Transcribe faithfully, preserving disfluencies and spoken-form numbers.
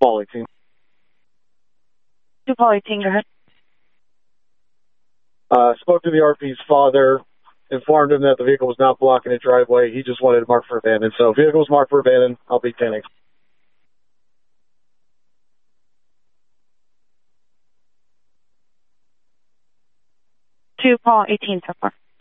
Paul eighteen. two Paul eighteen, go ahead. Uh, spoke to the R P's father, informed him that the vehicle was not blocking a driveway. He just wanted to mark for abandoned. So vehicle was marked for abandoned. I'll be ten eight. two Paul eighteen so far.